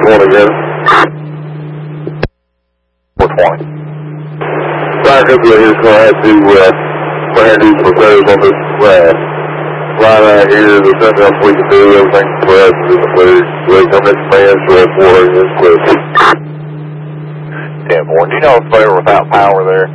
420 again. 420. Back up there, he's going to have to do some repairs on this line out here. There's nothing else we can do. Everything's pressed in the clear. Wait till next man, so that's 400 is clear. 10-4. Do you know if they were without power there?